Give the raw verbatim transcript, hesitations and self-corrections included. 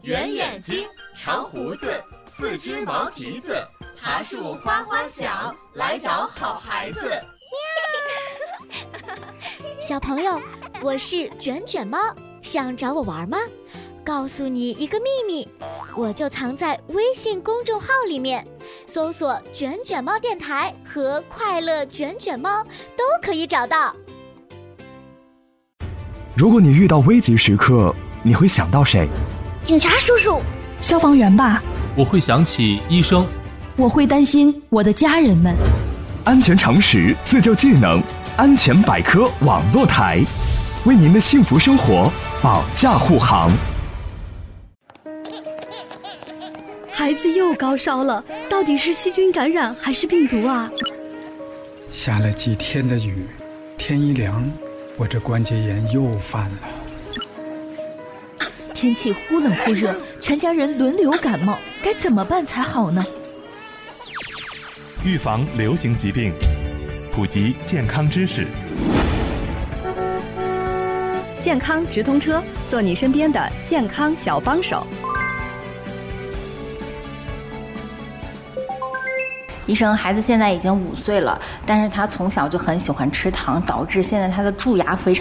圆眼睛，长胡子，四只毛蹄子，爬树哗哗响，来找好孩子。 小朋友，我是卷卷猫，想找我玩吗？告诉你一个秘密，我就藏在微信公众号里面，搜索卷卷猫电台和快乐卷卷猫都可以找到。 如果你遇到危急时刻，你会想到谁？ 警察叔叔。 消防员吧。 我会想起医生。 我会担心我的家人们。 安全常识，自救技能，安全百科网络台，为您的幸福生活保驾护航。 孩子又高烧了，到底是细菌感染还是病毒啊？ 下了几天的雨，天一凉，我这关节炎又犯了。 天气忽冷忽热，全家人轮流感冒，该怎么办才好呢？ 预防流行疾病，普及健康知识。 健康直通车，做你身边的健康小帮手。 医生，孩子现在已经五岁了，但是他从小就很喜欢吃糖，导致现在他的蛀牙非常